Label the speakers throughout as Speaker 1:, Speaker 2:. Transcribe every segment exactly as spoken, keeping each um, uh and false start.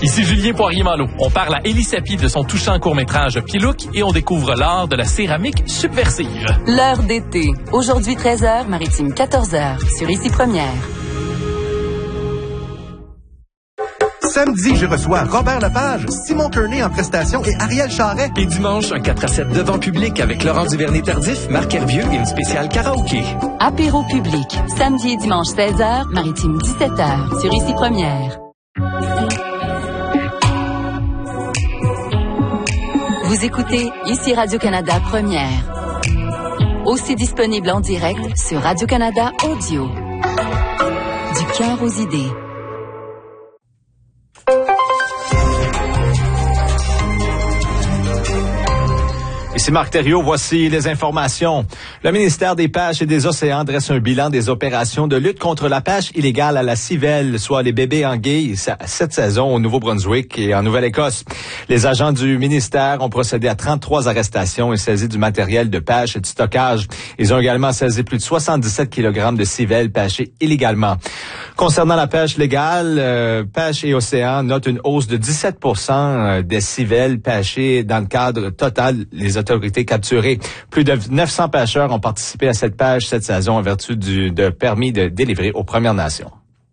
Speaker 1: Ici Julien Poirier-Malo. On parle à Élie Sapi de son touchant court-métrage Pilouk et on découvre l'art de la céramique subversive.
Speaker 2: L'heure d'été. Aujourd'hui treize heures, Maritime quatorze heures, sur Ici Première.
Speaker 3: Samedi, je reçois Robert Lepage, Simon Kearney en prestation et Ariel Charret.
Speaker 4: Et dimanche, un quatre à sept devant public avec Laurent Duvernay-Tardif, Marc Hervieux et une spéciale karaoké.
Speaker 2: Apéro public. Samedi et dimanche seize heures, Maritime dix-sept heures, sur Ici Première. Vous écoutez Ici Radio-Canada Première. Aussi disponible en direct sur Radio-Canada Audio. Du cœur aux idées.
Speaker 5: Ici Marc Thériault, voici les informations. Le ministère des Pêches et des Océans dresse un bilan des opérations de lutte contre la pêche illégale à la civelle, soit les bébés anguilles, cette saison au Nouveau-Brunswick et en Nouvelle-Écosse. Les agents du ministère ont procédé à trente-trois arrestations et saisi du matériel de pêche et de stockage. Ils ont également saisi plus de soixante-dix-sept kilogrammes de civelles pêchées illégalement. Concernant la pêche légale, euh, Pêche et Océans notent une hausse de dix-sept pour cent des civelles pêchées dans le cadre total des autorités capturées. Plus de neuf cents pêcheurs ont participé à cette pêche cette saison en vertu du de permis de délivrer aux Premières Nations.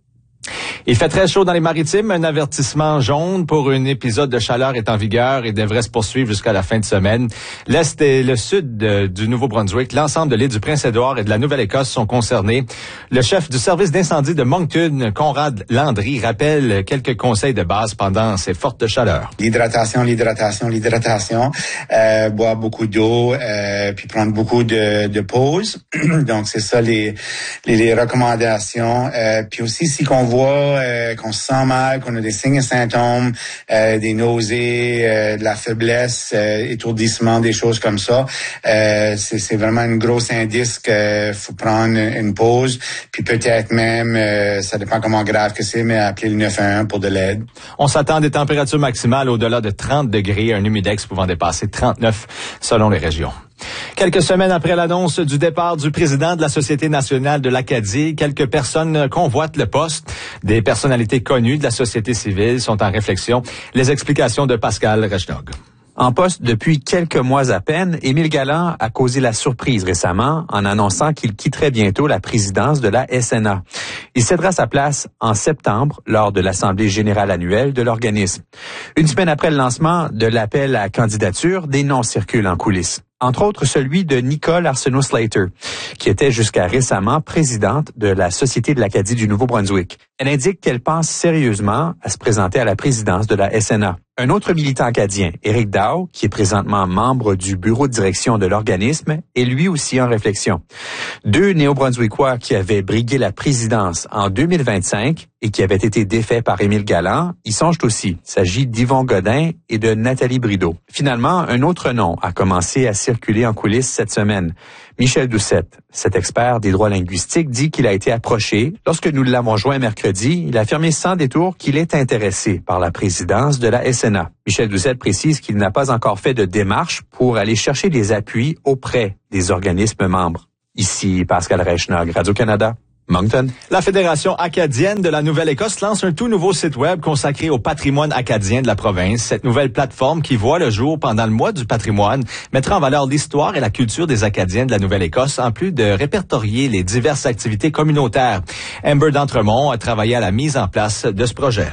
Speaker 5: Il fait très chaud dans les maritimes. Un avertissement jaune pour un épisode de chaleur est en vigueur et devrait se poursuivre jusqu'à la fin de semaine. L'Est et le Sud de, du Nouveau-Brunswick, l'ensemble de l'île du Prince-Édouard et de la Nouvelle-Écosse sont concernés. Le chef du service d'incendie de Moncton, Conrad Landry, rappelle quelques conseils de base pendant ces fortes chaleurs.
Speaker 6: L'hydratation, l'hydratation, l'hydratation. Euh, boire beaucoup d'eau, euh, puis prendre beaucoup de, de pauses. Donc, c'est ça les, les, les recommandations. Euh, puis aussi, si qu'on voit Euh, qu'on se sent mal, qu'on a des signes et symptômes, euh, des nausées, euh, de la faiblesse, euh, étourdissement, des choses comme ça. Euh, c'est, c'est vraiment un gros indice qu'il faut prendre une pause, puis peut-être même, euh, ça dépend comment grave que c'est, mais appeler le neuf un un pour de l'aide.
Speaker 5: On s'attend à des températures maximales au-delà de trente degrés, un humidex pouvant dépasser trente-neuf selon les régions. Quelques semaines après l'annonce du départ du président de la Société nationale de l'Acadie, quelques personnes convoitent le poste. Des personnalités connues de la société civile sont en réflexion. Les explications de Pascal Rechnog.
Speaker 7: En poste depuis quelques mois à peine, Émile Galland a causé la surprise récemment en annonçant qu'il quitterait bientôt la présidence de la S N A. Il cédera sa place en septembre lors de l'Assemblée générale annuelle de l'organisme. Une semaine après le lancement de l'appel à candidature, des noms circulent en coulisses. Entre autres celui de Nicole Arsenault-Slater, qui était jusqu'à récemment présidente de la Société de l'Acadie du Nouveau-Brunswick. Elle indique qu'elle pense sérieusement à se présenter à la présidence de la S N A. Un autre militant acadien, Éric Dow, qui est présentement membre du bureau de direction de l'organisme, est lui aussi en réflexion. Deux néo-brunswickois qui avaient brigué la présidence en deux mille vingt-cinq et qui avaient été défaits par Émile Galland y songent aussi. Il s'agit d'Yvon Godin et de Nathalie Brideau. Finalement, un autre nom a commencé à circuler en coulisses cette semaine. Michel Doucette, cet expert des droits linguistiques, dit qu'il a été approché. Lorsque nous l'avons joint mercredi, il a affirmé sans détour qu'il est intéressé par la présidence de la S N A. Michel Doucette précise qu'il n'a pas encore fait de démarche pour aller chercher des appuis auprès des organismes membres. Ici Pascal Rechnog, Radio-Canada. Moncton.
Speaker 5: La Fédération acadienne de la Nouvelle-Écosse lance un tout nouveau site web consacré au patrimoine acadien de la province. Cette nouvelle plateforme qui voit le jour pendant le mois du patrimoine mettra en valeur l'histoire et la culture des Acadiens de la Nouvelle-Écosse, en plus de répertorier les diverses activités communautaires. Amber d'Entremont a travaillé à la mise en place de ce projet.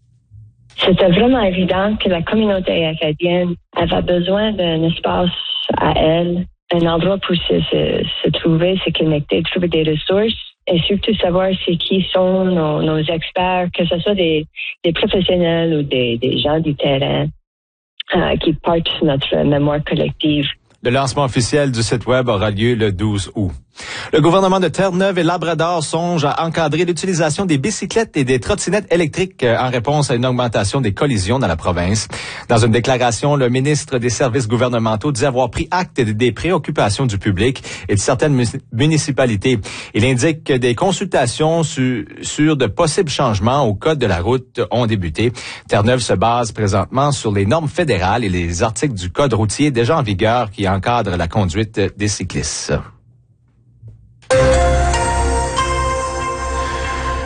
Speaker 8: C'était vraiment évident que la communauté acadienne avait besoin d'un espace à elle, un endroit pour se, se, se trouver, se connecter, trouver des ressources. Et surtout savoir c'est qui sont nos, nos experts, que ce soit des, des professionnels ou des, des gens du terrain euh, qui partent de notre mémoire collective.
Speaker 5: Le lancement officiel du site web aura lieu le douze août. Le gouvernement de Terre-Neuve et Labrador songe à encadrer l'utilisation des bicyclettes et des trottinettes électriques en réponse à une augmentation des collisions dans la province. Dans une déclaration, le ministre des Services gouvernementaux dit avoir pris acte des préoccupations du public et de certaines municipalités. Il indique que des consultations su- sur de possibles changements au code de la route ont débuté. Terre-Neuve se base présentement sur les normes fédérales et les articles du code routier déjà en vigueur qui encadrent la conduite des cyclistes.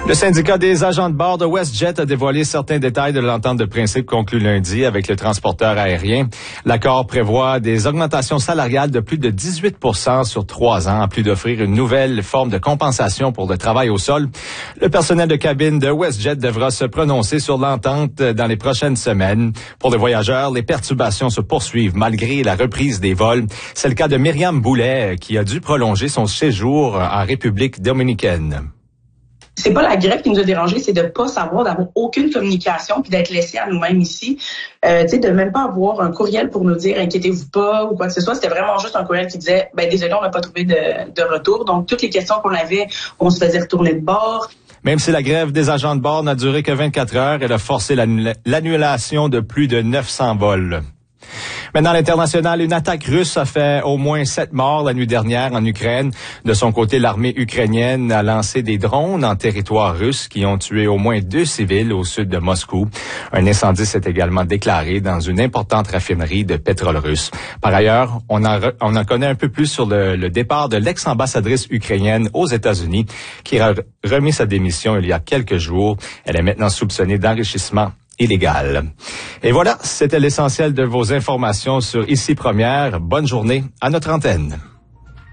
Speaker 5: Le syndicat des agents de bord de WestJet a dévoilé certains détails de l'entente de principe conclue lundi avec le transporteur aérien. L'accord prévoit des augmentations salariales de plus de dix-huit pour cent sur trois ans, en plus d'offrir une nouvelle forme de compensation pour le travail au sol. Le personnel de cabine de WestJet devra se prononcer sur l'entente dans les prochaines semaines. Pour les voyageurs, les perturbations se poursuivent malgré la reprise des vols. C'est le cas de Myriam Boulet qui a dû prolonger son séjour en République dominicaine.
Speaker 9: C'est pas la grève qui nous a dérangés, c'est de pas savoir, d'avoir aucune communication puis d'être laissé à nous-mêmes ici. Euh, tu sais, de même pas avoir un courriel pour nous dire inquiétez-vous pas ou quoi que ce soit. C'était vraiment juste un courriel qui disait ben désolé, on n'a pas trouvé de, de retour. Donc toutes les questions qu'on avait, on se faisait retourner de bord.
Speaker 5: Même si la grève des agents de bord n'a duré que vingt-quatre heures, elle a forcé l'annulation de plus de neuf cents vols. Maintenant, à l'international, une attaque russe a fait au moins sept morts la nuit dernière en Ukraine. De son côté, l'armée ukrainienne a lancé des drones en territoire russe qui ont tué au moins deux civils au sud de Moscou. Un incendie s'est également déclaré dans une importante raffinerie de pétrole russe. Par ailleurs, on en, re, on en connaît un peu plus sur le, le départ de l'ex-ambassadrice ukrainienne aux États-Unis qui a remis sa démission il y a quelques jours. Elle est maintenant soupçonnée d'enrichissement illégal. Et voilà, c'était l'essentiel de vos informations sur Ici Première. Bonne journée à notre antenne.